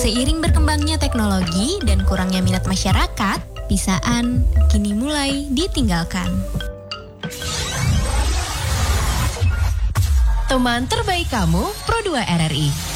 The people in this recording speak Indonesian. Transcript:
Seiring berkembangnya teknologi dan kurangnya minat masyarakat, pisaan kini mulai ditinggalkan. Teman terbaik kamu, Pro 2 RRI.